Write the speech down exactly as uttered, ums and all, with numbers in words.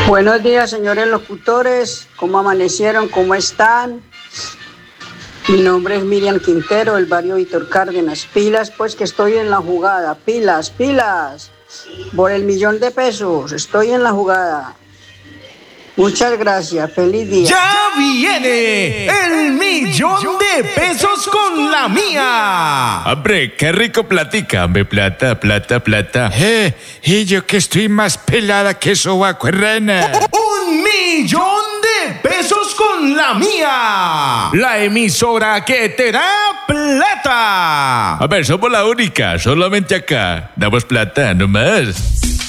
Buenos días, señores locutores. ¿Cómo amanecieron? ¿Cómo están? Mi nombre es Miriam Quintero, del barrio Víctor Cárdenas. Pilas, pues que estoy en la jugada. Pilas, pilas. Por el millón de pesos. Estoy en la jugada. Muchas gracias. Feliz día. ¡Ya viene el millón de pesos con la mía! Hombre, qué rico platica, hombre, plata, plata, plata. Eh, y yo que estoy más pelada que sobaco en rana. ¡Un millón de pesos con la mía! La emisora que te da plata. A ver, somos la única, solamente acá. Damos plata, no más.